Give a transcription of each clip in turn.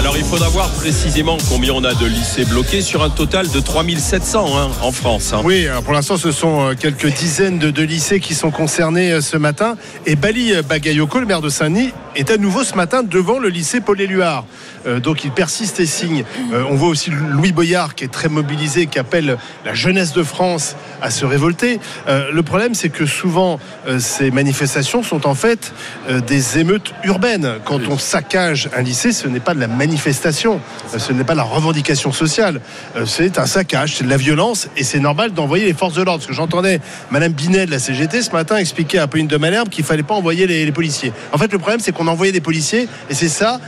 Alors il faudra voir précisément combien on a de lycées bloqués sur un total de 3700 en France. Oui, alors pour l'instant ce sont quelques dizaines de lycées qui sont concernés ce matin. Et Bali Bagayoko, le maire de Saint-Denis, est à nouveau ce matin devant le lycée Paul-Éluard. Donc il persiste et signe. On voit aussi Louis Boyard qui est très mobilisé, qui appelle la jeunesse de France à se révolter. Le problème, c'est que souvent ces manifestations sont en fait des émeutes urbaines. Quand on saccage un lycée, ce n'est pas de la manifestation, ce n'est pas de la revendication sociale, c'est un saccage, c'est de la violence, et c'est normal d'envoyer les forces de l'ordre. Parce que j'entendais Madame Binet de la CGT ce matin expliquer à Pauline de Malherbe qu'il ne fallait pas envoyer les policiers. En fait, le problème, c'est qu'on envoyait des policiers, et c'est ça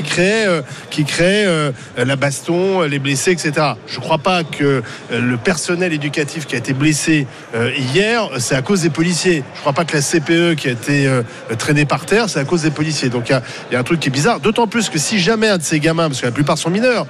qui crée la baston, les blessés, etc. Je ne crois pas que le personnel éducatif qui a été blessé hier, c'est à cause des policiers. Je ne crois pas que la CPE qui a été traînée par terre, c'est à cause des policiers. Donc il y a un truc qui est bizarre. D'autant plus que si jamais un de ces gamins, parce que la plupart sont mineurs,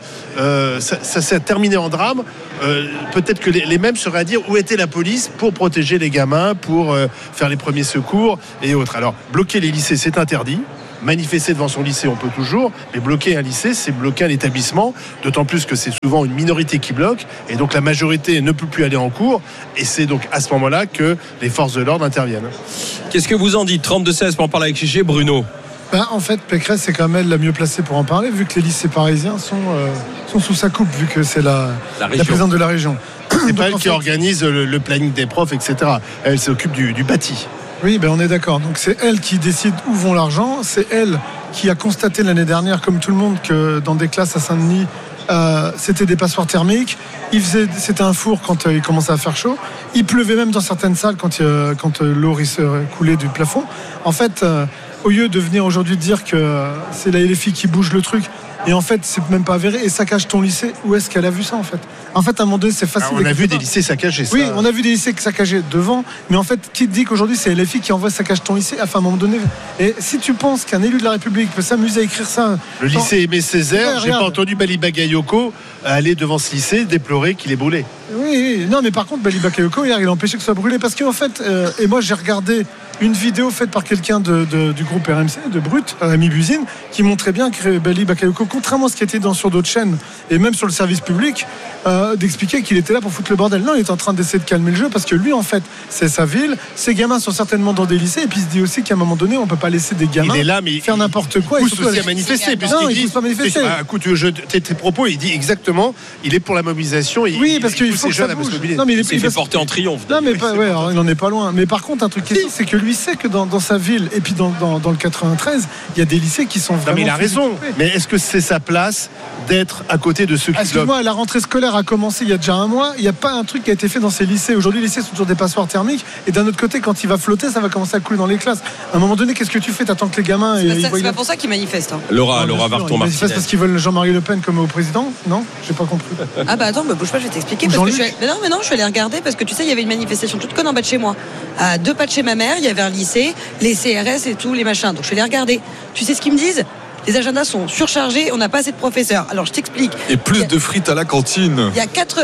ça s'est terminé en drame, peut-être que les mêmes seraient à dire où était la police pour protéger les gamins, pour faire les premiers secours et autres. Alors bloquer les lycées, c'est interdit. Manifester devant son lycée, on peut toujours, mais bloquer un lycée, c'est bloquer un établissement, d'autant plus que c'est souvent une minorité qui bloque, et donc la majorité ne peut plus aller en cours, et c'est donc à ce moment-là que les forces de l'ordre interviennent. Qu'est-ce que vous en dites? 32-16 pour en parler avec Gégé. Bruno. En fait, Pécresse, c'est quand même elle la mieux placée pour en parler, vu que les lycées parisiens sont sous sa coupe, vu que c'est la présidente de la région. C'est pas elle qui organise le planning des profs, etc. Elle s'occupe du bâti. Oui, on est d'accord. Donc c'est elle qui décide où vont l'argent. C'est elle qui a constaté l'année dernière, comme tout le monde, que dans des classes à Saint-Denis, c'était des passoires thermiques. C'était un four quand il commençait à faire chaud. Il pleuvait même dans certaines salles quand l'eau se coulait du plafond. En fait, au lieu de venir aujourd'hui dire que c'est la LFI qui bouge le truc, et en fait c'est même pas avéré, et saccage ton lycée, où est-ce qu'elle a vu ça en fait? En fait, à un moment donné, c'est facile. On a vu des lycées saccagés. Oui, on a vu des lycées saccagés devant, mais en fait, qui te dit qu'aujourd'hui c'est LFI qui envoie saccage ton lycée? Enfin, à un moment donné, et si tu penses qu'un élu de la République peut s'amuser à écrire ça, le lycée Aimé Césaire, j'ai pas entendu Bali Bagayoko aller devant ce lycée déplorer qu'il est brûlé. Oui, non, mais par contre, Bali Bagayoko hier, il a empêché que ce soit brûlé parce qu'en fait, et moi j'ai regardé une vidéo faite par quelqu'un du groupe RMC, de Brut, Rémi Buzine, qui montrait bien que Bali Bagayoko, contrairement à ce qui était sur d'autres chaînes et même sur le service public, d'expliquer qu'il était là pour foutre le bordel. Non, il est en train d'essayer de calmer le jeu parce que lui, en fait, c'est sa ville. Ses gamins sont certainement dans des lycées, et puis il se dit aussi qu'à un moment donné, on peut pas laisser des gamins faire n'importe quoi. Il pousse aussi à manifester. Non, il pousse pas à manifester. Écoute, tes propos, il dit exactement, il est pour la mobilisation. Oui, parce qu'il faut que ça bouge. Non, mais il s'est fait porter en triomphe. Non, mais il n'en est pas loin. Mais par contre, un truc qui est sûr, c'est que lui sait que dans sa ville et puis dans le 93, il y a des lycées qui sont vraiment. Non, mais il a raison. Mais est-ce que c'est sa place d'être à côté de ceux qui bloquent? Excuse-moi, la rentrée scolaire a commencé il y a déjà un mois. Il n'y a pas un truc qui a été fait dans ces lycées. Aujourd'hui, les lycées sont toujours des passoires thermiques. Et d'un autre côté, quand il va flotter, ça va commencer à couler dans les classes. À un moment donné, qu'est-ce que tu fais? T'attends que les gamins. C'est pas pour ça qu'ils manifestent. Laura Varton-Martinez. Ils manifestent parce qu'ils veulent Jean-Marie Le Pen comme au président? Non, j'ai pas compris. Ah bah attends, bouge pas, je vais t'expliquer. Mais non, je suis allé regarder parce que tu sais, il y avait une manifestation toute conne en bas de chez moi. À 2 pas de chez ma mère, il y avait un lycée, les CRS et tout, les machins. Donc je suis allé regarder. Tu sais ce qu'ils me disent? Les agendas sont surchargés, on n'a pas assez de professeurs. Alors je t'explique. Et plus de frites à la cantine. Il y a 4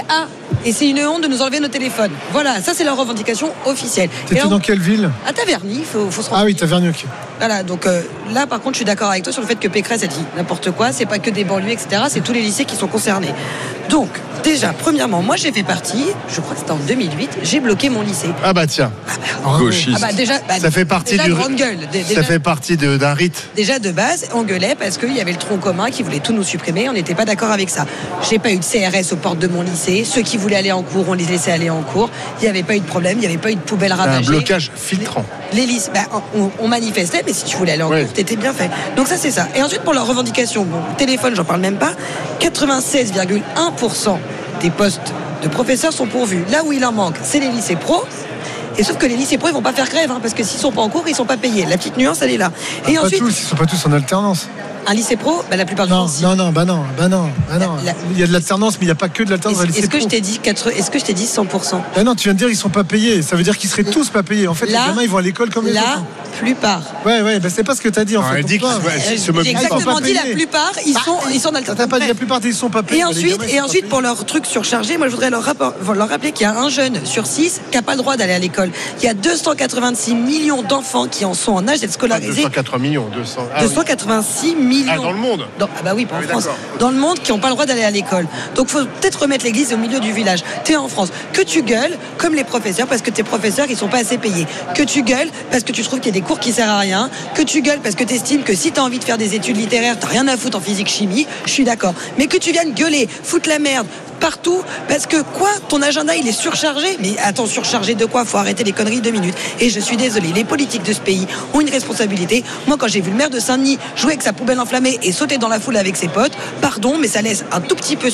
et c'est une honte de nous enlever nos téléphones. Voilà, ça c'est leur revendication officielle. T'étais dans quelle ville? À Taverny, faut se rendre. Ah oui, Taverny, ok. Voilà, donc là par contre je suis d'accord avec toi sur le fait que Pécresse a dit n'importe quoi, c'est pas que des banlieues, etc. C'est tous les lycées qui sont concernés. Donc déjà, premièrement, moi j'ai fait partie, je crois que c'était en 2008, j'ai bloqué mon lycée. Ah bah tiens, gauchiste. Ça fait partie grande gueule. Ça fait partie d'un rite. Déjà de base, on gueulait parce qu'il y avait le tronc commun qui voulait tout nous supprimer, on n'était pas d'accord avec ça. J'ai pas eu de CRS aux portes de mon lycée, ceux qui voulaient aller en cours, on les laissait aller en cours, il n'y avait pas eu de problème, il n'y avait pas eu de poubelle ravagée. Un blocage filtrant. Les lycées, on manifestait, mais si tu voulais aller en cours, t'étais bien fait. Donc ça c'est ça. Et ensuite pour leur revendication, téléphone, j'en parle même pas, 96,1% des postes de professeurs sont pourvus. Là où il en manque, c'est les lycées pro. Et sauf que les lycées pro, ils vont pas faire grève, parce que s'ils sont pas en cours, ils sont pas payés. La petite nuance, elle est là. Et ensuite, ils sont pas tous en alternance. Un lycée pro, la plupart du temps. Non. Il y a de l'alternance, mais il n'y a pas que de l'alternance dans les lycées pro. Est-ce que je t'ai dit 100%? Non, tu viens de dire qu'ils sont pas payés. Ça veut dire qu'ils seraient tous pas payés. En fait, les gamins, ils vont à l'école comme les autres. plupart. Ouais, c'est pas ce que t'as dit en fait. Elle dit J'ai exactement dit la plupart, ils sont en T'as pas dit la plupart, ils sont pas payés. Et ensuite, pour leur truc surchargé, moi je voudrais leur rappeler qu'il y a un jeune sur 6 qui n'a pas le droit d'aller à l'école. Il y a 286 millions d'enfants qui en sont en âge d'être scolarisés. 280 millions, 286 millions. Dans le monde. Bah oui, pas en France. Dans le monde, qui n'ont pas le droit d'aller à l'école. Donc il faut peut-être remettre l'église au milieu du village. T'es en France, que tu gueules comme les professeurs parce que tes professeurs ils sont pas assez payés. Que tu gueules parce que tu trouves qu'il y a des cours qui servent à rien. Que tu gueules parce que tu estimes que si tu as envie de faire des études littéraires, t'as rien à foutre en physique chimie. Je suis d'accord. Mais que tu viennes gueuler, foutre la merde partout, parce que ton agenda il est surchargé. Mais attends, surchargé de quoi? Faut arrêter les conneries 2 minutes. Et je suis désolée, les politiques de ce pays ont une responsabilité. Moi, quand j'ai vu le maire de Saint-Denis jouer avec sa poubelle enflammée et sauter dans la foule avec ses potes, pardon, mais ça laisse un tout petit peu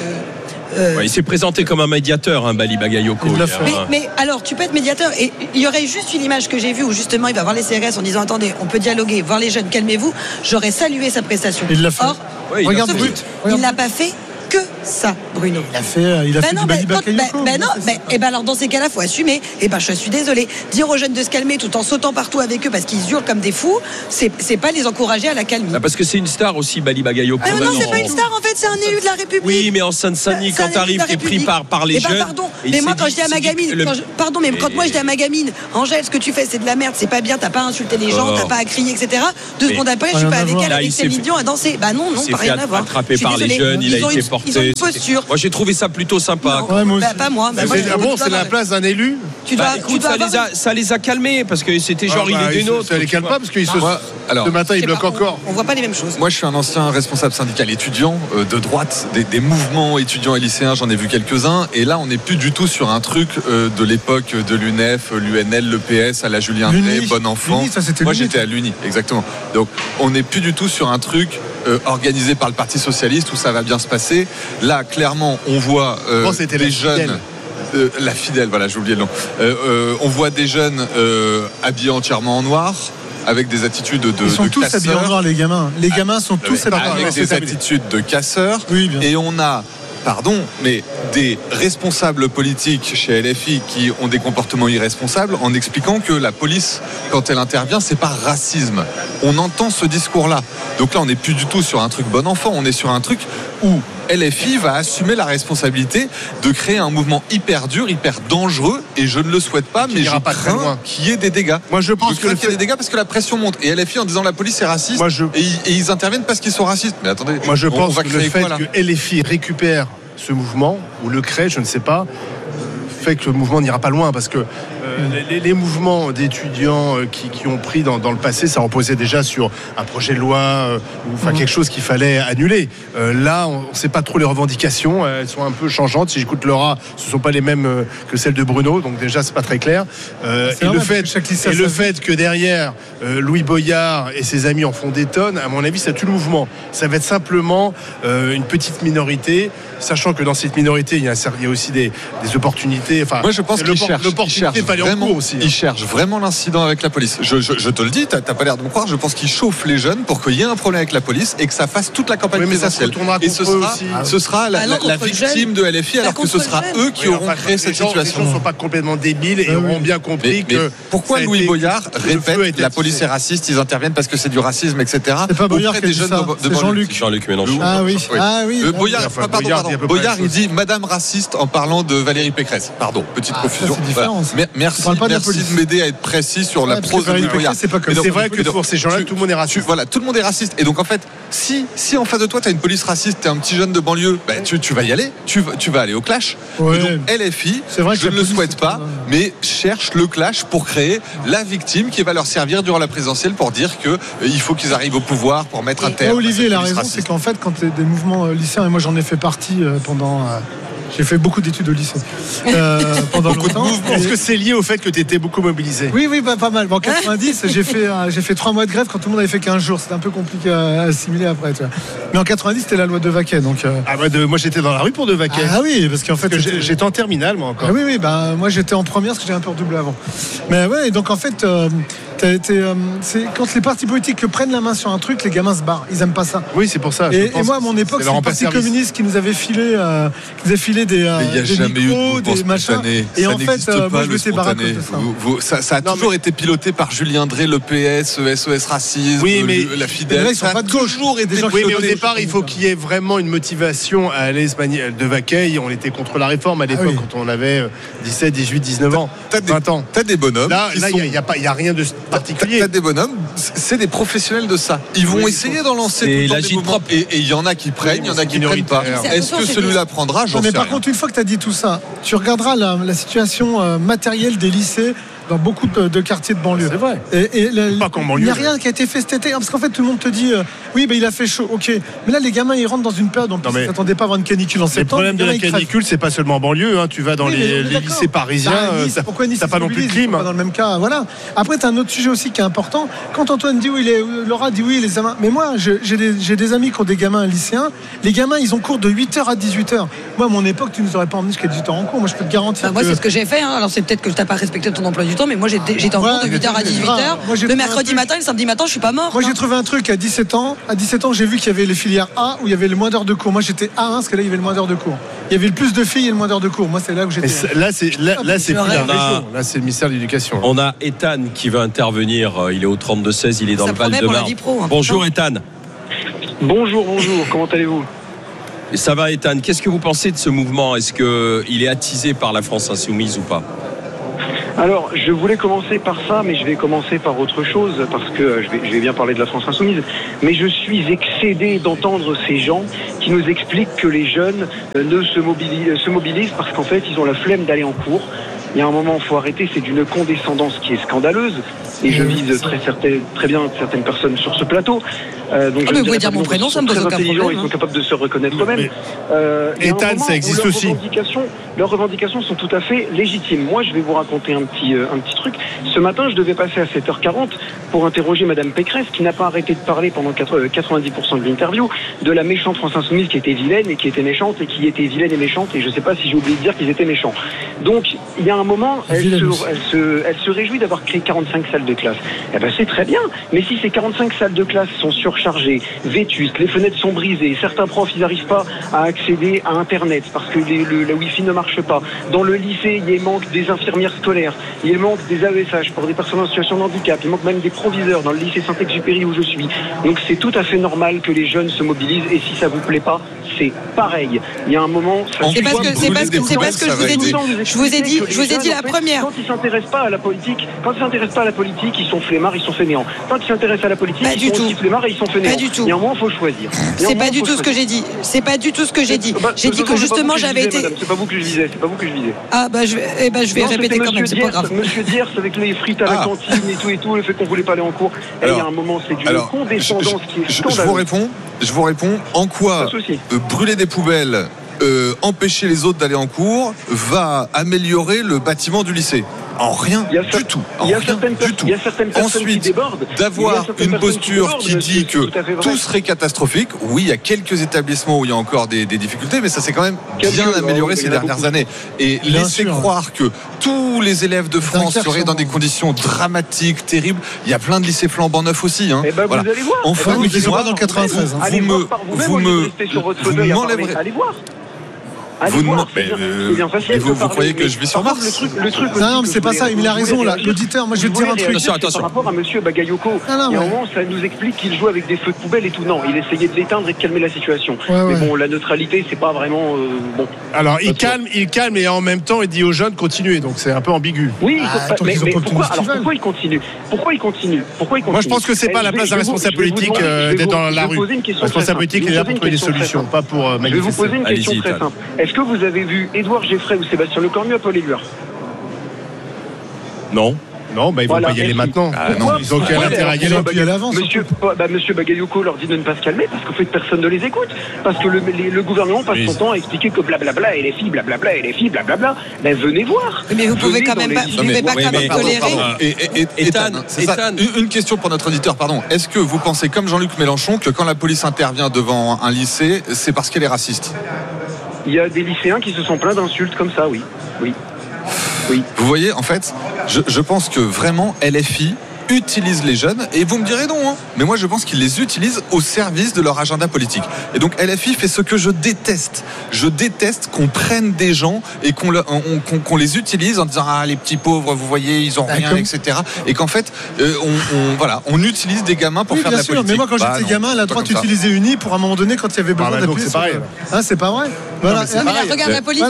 il s'est présenté comme un médiateur, Bali Bagayoko. Mais alors, tu peux être médiateur. Et il y aurait juste une image que j'ai vue où justement il va voir les CRS en disant attendez, on peut dialoguer, voir les jeunes, calmez-vous. J'aurais salué sa prestation. Il l'a fait. Or, regarde, il l'a pas fait que ça, Bruno. Il a fait du Bali Bagayoko. Alors dans ces cas-là, faut assumer. Je suis désolée. Dire aux jeunes de se calmer tout en sautant partout avec eux parce qu'ils hurlent comme des fous, c'est pas les encourager à la calme. Parce que c'est une star aussi, Bali Bagayoko. Non, c'est pas une star en fait, c'est un élu de la République. Oui, mais en Seine-Saint-Denis, quand t'arrives, t'es pris par les jeunes. Pardon, mais moi quand je dis à ma gamine, quand moi je dis à ma gamine, Angèle, ce que tu fais c'est de la merde, c'est pas bien, t'as pas à insulter les gens, t'as pas à crier, etc. 2 secondes après, je suis pas avec elle, avec Céline Dion à danser. Bah non, pas rien à voir. Il s'est fait attraper par les jeunes, il a été porté. Ils ont une posture. Moi j'ai trouvé ça plutôt sympa. Pas moi. C'est la place d'un élu. Ça les a calmés parce que c'était genre il est des nôtres. Ça les calme pas parce que ce matin ils bloquent encore. On voit pas les mêmes choses. Moi je suis un ancien responsable syndical étudiant de droite, des mouvements étudiants et lycéens, j'en ai vu quelques-uns, et là on n'est plus du tout sur un truc de l'époque de l'UNEF, l'UNL, l'EPS à la Julien Drey, Bon Enfant. Moi j'étais à l'Uni, exactement. Donc on n'est plus du tout sur un truc organisé par le Parti Socialiste où ça va bien se passer. Là clairement on voit des jeunes. La Fidèle, voilà, j'ai oublié le nom. On voit des jeunes habillés entièrement en noir, avec des attitudes de casseurs. Ils sont tous habillés en noir, les gamins. Les gamins sont tous avec des attitudes de casseurs. Oui, bien. Et on a, mais des responsables politiques chez LFI qui ont des comportements irresponsables en expliquant que la police, quand elle intervient, c'est par racisme. On entend ce discours-là. Donc là, on n'est plus du tout sur un truc bon enfant, on est sur un truc où LFI va assumer la responsabilité de créer un mouvement hyper dur, hyper dangereux, et je ne le souhaite pas, mais je crains qu'il y ait des dégâts. Moi je pense qu'il y ait des dégâts parce que la pression monte. Et LFI en disant la police est raciste, et ils interviennent parce qu'ils sont racistes. Mais attendez, moi je pense que le fait que LFI récupère ce mouvement, ou le crée, je ne sais pas, fait que le mouvement n'ira pas loin, parce que les mouvements d'étudiants qui ont pris dans le passé, ça reposait déjà sur un projet de loi ou quelque chose qu'il fallait annuler. Là, on ne sait pas trop les revendications, elles sont un peu changeantes. Si j'écoute Laura, ce ne sont pas les mêmes que celles de Bruno, donc déjà c'est pas très clair. Et le fait que derrière Louis Boyard et ses amis en font des tonnes, à mon avis ça tue le mouvement. Ça va être simplement une petite minorité, sachant que dans cette minorité il y a aussi des opportunités. Moi je pense qu'ils cherchent Ils cherchent vraiment l'incident avec la police. Je te le dis, t'as pas l'air de me croire. Je pense qu'ils chauffent les jeunes pour qu'il y ait un problème avec la police et que ça fasse toute la campagne présidentielle. Et ce sera la victime de LFI, alors que ce sera eux qui auront créé cette situation. Les gens ne sont pas complètement débiles et auront bien compris que. Pourquoi Louis Boyard répète la police est raciste, ils interviennent parce que c'est du racisme, etc. C'est pas Boyard qui a dit ça, c'est Jean-Luc Mélenchon. Ah oui. Boyard, il dit Madame raciste en parlant de Valérie Pécresse. Pardon, petite confusion. Merci de m'aider à être précis sur la prose de Louis Boyard. C'est vrai que pour ces gens-là, tout le monde est raciste. Voilà, tout le monde est raciste. Et donc en fait, si en face de toi, tu as une police raciste, tu es un petit jeune de banlieue, tu vas y aller, tu vas aller au clash. Ouais. Et donc LFI, je ne le souhaite pas, mais cherche le clash pour créer la victime qui va leur servir durant la présidentielle pour dire qu'il faut qu'ils arrivent au pouvoir pour mettre un terme. Olivier, il a raison, c'est qu'en fait, quand tu as des mouvements lycéens, et moi j'en ai fait partie pendant. J'ai fait beaucoup d'études au lycée pendant longtemps. Est-ce que c'est lié au fait que tu étais beaucoup mobilisé? Oui, pas mal. En 90, j'ai fait 3 mois de grève quand tout le monde avait fait 15 jours. C'était un peu compliqué à assimiler après. Tu vois. Mais en 90, c'était la loi de Vaquet. Donc, moi, j'étais dans la rue pour de Vaquet. Ah oui, parce qu'en fait, j'étais en terminale, moi encore. Ah oui, moi j'étais en première parce que j'ai un peu redoublé avant. Mais ouais, donc en fait, c'est quand les partis politiques prennent la main sur un truc, les gamins se barrent. Ils aiment pas ça. Oui, c'est pour ça. Et moi, à mon époque, c'est le Parti communiste qui nous avait filé des micros, des machins. Et en fait, moi, je me suis barré de ça. Ça a toujours été piloté par Julien Drey, le PS, SOS Racisme, la Fidèle. Ils sont pas de gauche. Oui, mais au départ, il faut qu'il y ait vraiment une motivation à aller se manier. De Vaquey, on était contre la réforme à l'époque quand on avait 17, 18, 19 ans, 20 ans. T'as des bonhommes. Là, il n'y a rien de particulier. T'as des bonhommes, c'est des professionnels de ça. Ils vont essayer d'en lancer tout le temps des mouvements. Et il y en a qui prennent, il y en a qui ne prennent pas. Est-ce que celui-là prendra? J'en sais rien. Mais par contre, une fois que tu as dit tout ça, tu regarderas la situation matérielle des lycées dans beaucoup de quartiers de banlieue. C'est vrai. Il n'y a rien qui a été fait cet été. Parce qu'en fait, tout le monde te dit il a fait chaud. Ok. Mais là, les gamins, ils rentrent dans une période. Donc, ils ne s'attendaient pas à avoir une canicule en septembre. Le problème de la canicule, c'est pas seulement en banlieue. Tu vas dans les lycées parisiens. Pourquoi Nice, t'as pas non plus de clim. Pas dans le même cas. Voilà. Après, tu as un autre sujet aussi qui est important. Quand Antoine dit Laura dit oui, les gamins. Mais moi, j'ai des amis qui ont des gamins lycéens. Les gamins, ils ont cours de 8h à 18h. Moi, à mon époque, tu nous aurais pas emmené jusqu'à 18h en cours. Moi, je peux te garantir. Moi, c'est ce que j'ai fait. Alors, c'est peut-être que tu n'as pas respecté ton emploi du temps, mais moi, j'étais en cours de 8h à 18h. Le mercredi matin et le samedi matin, je suis pas mort. Moi, j'ai trouvé un truc à 17 ans. À 17 ans, j'ai vu qu'il y avait les filières A où il y avait le moins d'heures de cours. Moi, j'étais A1 parce que là, il y avait le moins d'heures de cours. Il y avait le plus de filles et le moins d'heures de cours. Moi, c'est là où j'étais. Là, c'est plus la région. Là, c'est le ministère de l'Éducation. On a Ethan qui va intervenir. Il est au 32-16. Il est dans le Val-de-Marne. Bonjour, Ethan. Bonjour. Comment allez-vous? Ça va, Ethan. Qu'est-ce que vous pensez de ce mouvement? Est-ce qu'il est attisé par la France Insoumise ou pas? Alors, je voulais commencer par ça, mais je vais commencer par autre chose, parce que je vais bien parler de la France Insoumise, mais je suis excédé d'entendre ces gens qui nous expliquent que les jeunes se mobilisent parce qu'en fait, ils ont la flemme d'aller en cours. Il y a un moment, il faut arrêter, c'est d'une condescendance qui est scandaleuse, et je vise très bien certaines personnes sur ce plateau. Donc vous pouvez dire mon prénom, ça me pose aucun problème. Ils sont capables de se reconnaître eux-mêmes. Ethan, ça existe aussi. Leurs revendications sont tout à fait légitimes. Moi, je vais vous raconter un petit truc. Ce matin, je devais passer à 7h40 pour interroger Madame Pécresse, qui n'a pas arrêté de parler pendant 90% de l'interview de la méchante France Insoumise qui était vilaine et qui était méchante et qui était vilaine et méchante. Et je ne sais pas si j'ai oublié de dire qu'ils étaient méchants. Donc, il y a un moment, elle se réjouit d'avoir créé 45 salles de classe. Eh ben, c'est très bien. Mais si ces 45 salles de classe sont surchargées, vétustes, les fenêtres sont brisées, certains profs, ils n'arrivent pas à accéder à Internet parce que le Wi-Fi ne marche pas. Dans le lycée, il manque des infirmières scolaires, il manque des AESH pour des personnes en situation de handicap, il manque même des proviseurs dans le lycée Saint-Exupéry où je suis. Donc c'est tout à fait normal que les jeunes se mobilisent, et si ça vous plaît pas, c'est pareil. Il y a un moment... C'est parce que je vous ai dit. Je vous ai dit la première. Quand ils s'intéressent pas à la politique, ils sont flemmards, ils sont fainéants. Quand ils s'intéressent à la politique, ils sont aussi flemmards et ils sont fainéants. Pas du tout. Il y a un moment, il faut choisir. C'est pas du tout ce que j'ai dit. C'est pas du tout ce que j'ai dit. J'ai dit que justement j'avais été... C'est pas vous que je visais. Ah bah je vais répéter quand même, c'est pas grave. Monsieur Diers avec les frites à la cantine et tout, le fait qu'on voulait pas aller en cours. Il y a un moment, c'est d'une condescendance qui est scandaleuse. Je vous réponds. En quoi brûler des poubelles, empêcher les autres d'aller en cours va améliorer le bâtiment du lycée? En rien du tout. Il y a certaines personnes qui débordent. D'avoir une posture qui dit que tout serait catastrophique. Oui, il y a quelques établissements où il y a encore des difficultés, mais ça s'est quand même bien amélioré ces dernières années. Et laisser croire que tous les élèves de France seraient dans des conditions dramatiques, terribles. Il y a plein de lycées flambant neufs aussi. Vous allez voir. Enfin, mais ils sont pas dans le 93. Vous m'enlèverez. Allez voir. Vous croyez que je vais sur Mars? Non, mais c'est pas ça. Il a raison là. L'auditeur, moi je vais te dire un truc. Par rapport à Monsieur Bagayoko, il y a un moment, ça nous explique qu'il joue avec des feux de poubelle et tout. Non, il essayait de l'éteindre et de calmer la situation. Mais bon, la neutralité, c'est pas vraiment bon. Alors il calme et en même temps il dit aux jeunes continuez. Donc c'est un peu ambigu. Oui, mais pourquoi il continue? Moi je pense que c'est pas la place d'un responsable politique d'être dans la rue. Le responsable politique est là pour trouver des solutions, pas pour manifester. Je vais vous poser une question très simple. Est-ce que vous avez vu Édouard Geffray ou Sébastien Lecornu à Paul-Éluard? Non. Non, ils vont pas y aller maintenant. Ils ont quel intérêt à y aller à l'avance? Monsieur Bagayoko leur dit de ne pas se calmer parce qu'en fait personne ne les écoute. Parce que le gouvernement passe son temps à expliquer que blablabla et les filles blablabla et les filles blablabla. Venez voir. Mais vous pouvez quand même pas tolérer. Ethan, une question pour notre auditeur, pardon. Est-ce que vous pensez comme Jean-Luc Mélenchon que quand la police intervient devant un lycée, c'est parce qu'elle est raciste? Il y a des lycéens qui se sont plaints d'insultes comme ça, oui. Vous voyez, en fait, je pense que vraiment LFI utilisent les jeunes, et vous me direz non, hein, mais moi je pense qu'ils les utilisent au service de leur agenda politique. Et donc LFI fait ce que je déteste. Je déteste qu'on prenne des gens et qu'on les utilise en disant les petits pauvres, vous voyez, ils ont rien, etc. Et qu'en fait, on utilise des gamins pour faire de la politique. Mais moi quand j'étais gamin, la droite utilisait Uni pour à un moment donné quand il y avait besoin d'appuyer. C'est pareil. C'est pas vrai. Voilà. Regarde la police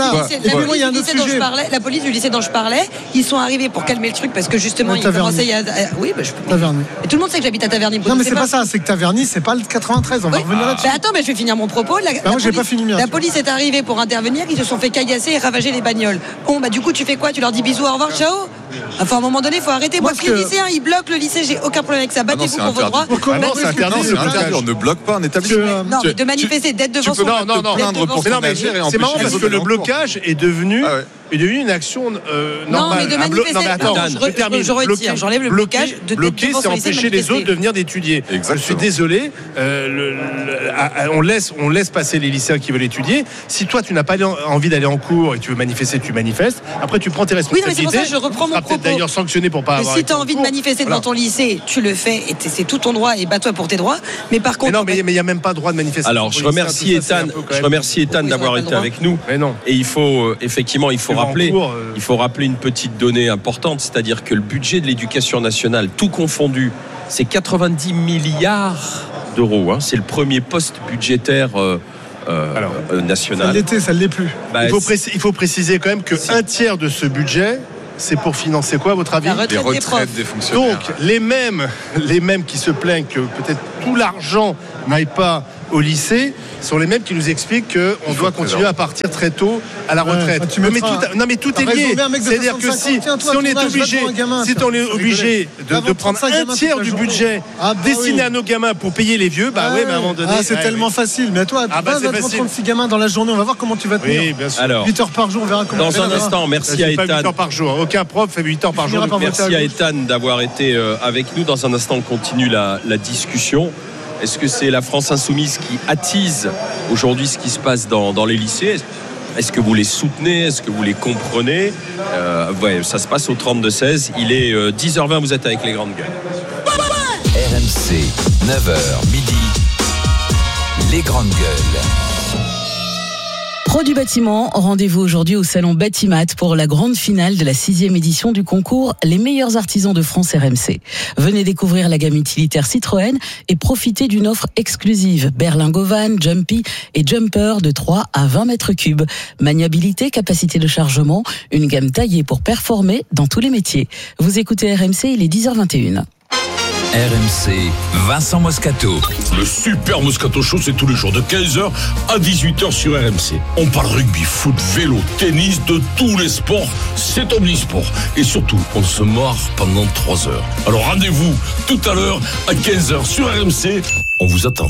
du lycée dont je parlais, ils sont arrivés pour calmer le truc parce que justement ils commençaient à... Oui, je peux... Taverny. Et tout le monde sait que j'habite à Taverny. Non mais c'est pas ça, c'est que Taverny c'est pas le 93, on va revenir là-dessus. Attends, mais je vais finir mon propos. Moi j'ai pas fini. La police est arrivée pour intervenir, ils se sont fait caillasser et ravager les bagnoles. Bon du coup tu fais quoi? Tu leur dis bisous, au revoir, ciao? Enfin à un moment donné il faut arrêter. Moi que les lycéens ils bloquent le lycée, j'ai aucun problème avec ça. Battez-vous pour vos droits. Non, c'est interdit. On ne bloque pas un établissement. Non, mais de manifester, d'être devant son... Non, mais c'est marrant parce que le blocage est devenu une action normale. Non, mais de manifester. Non, mais attends, je termine. Je retire, j'enlève le blocage. Bloquer, c'est empêcher les autres de venir d'étudier. Je suis désolé. On laisse passer les lycéens qui veulent étudier. Si toi, tu n'as pas envie d'aller en cours et tu veux manifester, tu manifestes. Après, tu prends tes responsabilités. Oui, mais c'est pour ça que je reprends mon propos. Peut-être d'ailleurs sanctionné pour pas avoir. Si tu as envie de manifester devant ton lycée, tu le fais et c'est tout ton droit et bats-toi pour tes droits. Mais par contre. Mais il n'y a même pas droit de manifester. Alors, je remercie Ethan d'avoir été avec nous. Et il faut rappeler une petite donnée importante, c'est-à-dire que le budget de l'éducation nationale, tout confondu, c'est 90 milliards d'euros. C'est le premier poste budgétaire national. Ça l'est plus. Il faut préciser quand même qu'un tiers de ce budget, c'est pour financer quoi, à votre avis? Les retraites des fonctionnaires. Donc, les mêmes qui se plaignent que peut-être tout l'argent n'aille pas au lycée sont les mêmes qui nous expliquent qu'on doit continuer à partir très tôt à la retraite. Mais tout est lié. C'est-à-dire que si on est obligé de prendre un tiers du budget destiné à nos gamins pour payer les vieux, mais à un moment donné. C'est tellement facile. Mais toi, 36 gamins dans la journée, on va voir comment tu vas tenir. Oui, bien sûr. Alors, 8 heures par jour, on verra comment. Dans un instant, merci à Ethan. 8 heures par jour. Aucun prof fait 8 heures par jour. Merci à Ethan d'avoir été avec nous. Dans un instant, on continue la discussion. Est-ce que c'est la France Insoumise qui attise aujourd'hui ce qui se passe dans les lycées? Est-ce que vous les soutenez? Est-ce que vous les comprenez? Ça se passe au 32-16. Il est 10h20, vous êtes avec les grandes gueules. RMC, 9h, midi, les grandes gueules. Pro du bâtiment, rendez-vous aujourd'hui au salon Batimat pour la grande finale de la 6e édition du concours Les meilleurs artisans de France RMC. Venez découvrir la gamme utilitaire Citroën et profiter d'une offre exclusive. Berlingovan, Jumpy et Jumper de 3 à 20 mètres cubes. Maniabilité, capacité de chargement, une gamme taillée pour performer dans tous les métiers. Vous écoutez RMC, il est 10h21. RMC, Vincent Moscato. Le super Moscato Show, c'est tous les jours de 15h à 18h sur RMC. On parle rugby, foot, vélo, tennis, de tous les sports. C'est omnisport. Et surtout, on se marre pendant 3 heures. Alors rendez-vous tout à l'heure à 15h sur RMC. On vous attend.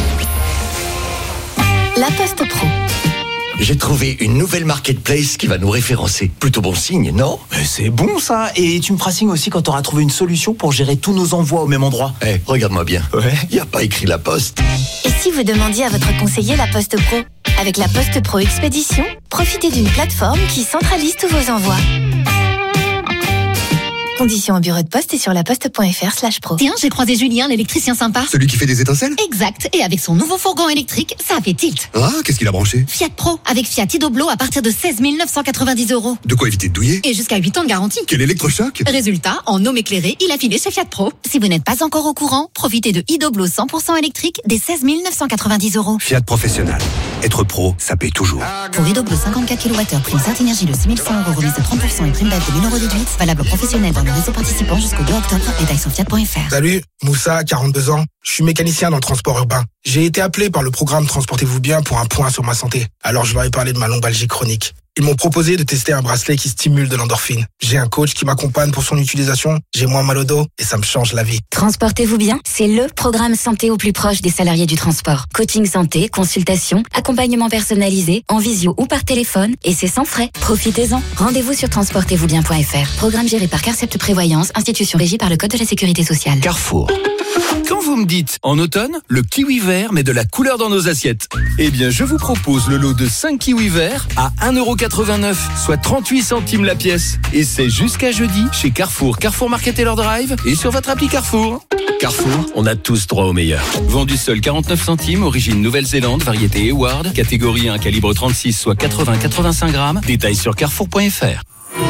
La Poste Pro. J'ai trouvé une nouvelle marketplace qui va nous référencer. Plutôt bon signe, non? Mais c'est bon ça. Et tu me feras signe aussi quand tu auras trouvé une solution pour gérer tous nos envois au même endroit. Regarde-moi bien. Il n'y a pas écrit La Poste. Et si vous demandiez à votre conseiller La Poste Pro? Avec La Poste Pro Expédition, profitez d'une plateforme qui centralise tous vos envois. Conditions au bureau de poste et sur laposte.fr/pro. Tiens, j'ai croisé Julien, l'électricien sympa. Celui qui fait des étincelles? Exact. Et avec son nouveau fourgon électrique, ça a fait tilt. Ah, qu'est-ce qu'il a branché? Fiat Pro, avec Fiat Idoblo à partir de 16 990 €. De quoi éviter de douiller? Et jusqu'à 8 ans de garantie. Quel électrochoc? Résultat, en homme éclairé, il a filé chez Fiat Pro. Si vous n'êtes pas encore au courant, profitez de Idoblo 100% électrique des 16 990 €. Fiat Professionnel. Être pro, ça paye toujours. Pour Idoblo 54 kWh, prime Sainte Énergie de 6 100 €, remise de 30% et prime d'aide de 1 000 € déduite. Valable professionnel dans le réseau participant jusqu'au 2 octobre. Détails sur fiat.fr. Salut, Moussa, 42 ans. Je suis mécanicien dans le transport urbain. J'ai été appelé par le programme Transportez-vous bien pour un point sur ma santé. Alors je leur ai parlé de ma lombalgie chronique. Ils m'ont proposé de tester un bracelet qui stimule de l'endorphine. J'ai un coach qui m'accompagne pour son utilisation. J'ai moins mal au dos et ça me change la vie. Transportez-vous bien, c'est le programme santé au plus proche des salariés du transport. Coaching santé, consultation, accompagnement personnalisé, en visio ou par téléphone, et c'est sans frais. Profitez-en. Rendez-vous sur transportezvousbien.fr. Programme géré par Carcept Prévoyance, institution régie par le Code de la Sécurité sociale. Carrefour. Quand vous me dites en automne, le kiwi vert met de la couleur dans nos assiettes. Eh bien, je vous propose le lot de 5 kiwis verts à 1,49 €, soit 38 centimes la pièce. Et c'est jusqu'à jeudi chez Carrefour, Carrefour Market et leur drive et sur votre appli Carrefour. Carrefour, on a tous droit au meilleur. Vendu seul 49 centimes, origine Nouvelle-Zélande, variété Eward, catégorie 1, calibre 36, soit 80-85 grammes. Détails sur carrefour.fr.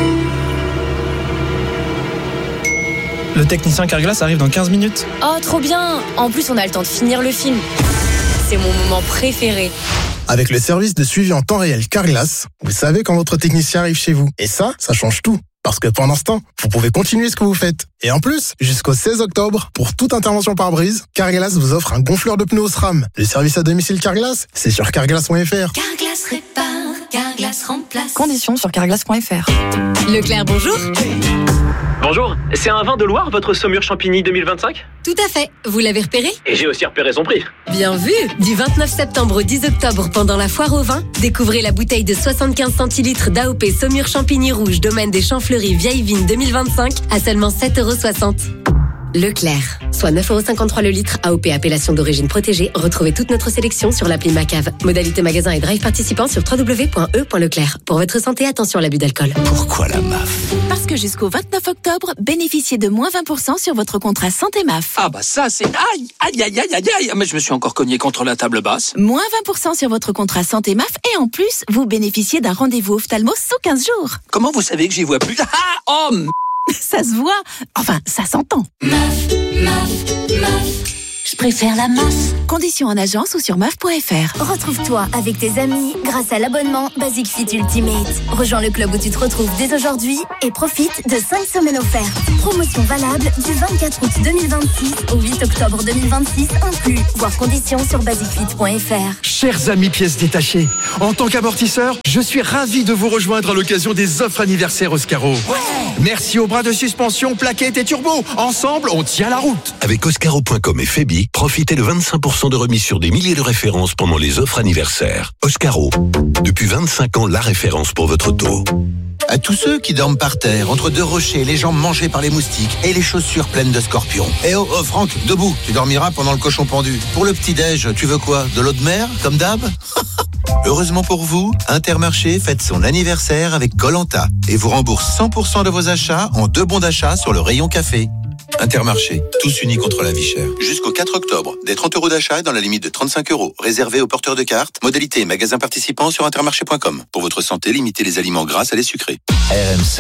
Le technicien Carglass arrive dans 15 minutes. Oh, trop bien! En plus, on a le temps de finir le film. C'est mon moment préféré. Avec le service de suivi en temps réel Carglass, vous savez quand votre technicien arrive chez vous. Et ça change tout. Parce que pendant ce temps, vous pouvez continuer ce que vous faites. Et en plus, jusqu'au 16 octobre, pour toute intervention pare-brise, Carglass vous offre un gonfleur de pneus SRAM. Le service à domicile Carglass, c'est sur carglass.fr. Carglass répare, Carglass remplace. Conditions sur carglass.fr. Leclerc, bonjour. Bonjour, c'est un vin de Loire, votre Saumur Champigny 2025 ? Tout à fait, vous l'avez repéré ? Et j'ai aussi repéré son prix. Bien vu. Du 29 septembre au 10 octobre, pendant la foire au vin, découvrez la bouteille de 75 centilitres d'AOP Saumur Champigny Rouge, domaine des Champs Fleuris, vieille vigne 2025, à seulement 7,60 €. Leclerc, soit 9,53 € le litre, AOP appellation d'origine protégée. Retrouvez toute notre sélection sur l'appli Macave. Modalité magasin et drive participant sur www.e.leclerc. Pour votre santé, attention à l'abus d'alcool. Pourquoi la MAF ? Parce que jusqu'au 29 octobre, bénéficiez de moins 20% sur votre contrat santé MAF. Ah bah ça c'est... Aïe. Mais je me suis encore cogné contre la table basse. Moins 20% sur votre contrat santé MAF et en plus, vous bénéficiez d'un rendez-vous ophtalmo sous 15 jours. Comment vous savez que j'y vois plus ? Ça se voit. Enfin, ça s'entend. MAF. Je préfère la MAF. Conditions en agence ou sur MAF.fr. Retrouve-toi avec tes amis grâce à l'abonnement Basic Fit Ultimate. Rejoins le club où tu te retrouves dès aujourd'hui et profite de 5 semaines offertes. Promotion valable du 24 août 2026 au 8 octobre 2026 inclus. Voir conditions sur basicfit.fr. Chers amis pièces détachées, en tant qu'amortisseur, je suis ravi de vous rejoindre à l'occasion des offres anniversaires Oscaro. Merci aux bras de suspension, plaquettes et turbo. Ensemble, on tient la route. Avec Oscaro.com et Febi, profitez de 25% de remise sur des milliers de références pendant les offres anniversaires. Oscaro, depuis 25 ans, la référence pour votre auto. À tous ceux qui dorment par terre, entre deux rochers, les jambes mangées par les moustiques et les chaussures pleines de scorpions. Eh oh, Franck, debout, tu dormiras pendant le cochon pendu. Pour le petit-déj, tu veux quoi ? De l'eau de mer, comme d'hab ? Heureusement pour vous, Intermarché fête son anniversaire avec Koh-Lanta et vous rembourse 100% de vos achats en 2 bons d'achat sur le rayon café. Intermarché, tous unis contre la vie chère. Jusqu'au 4 octobre, des 30 € d'achat dans la limite de 35 €, réservés aux porteurs de cartes. Modalité et magasins participants sur intermarché.com. Pour votre santé, limitez les aliments gras à les sucrés. RMC.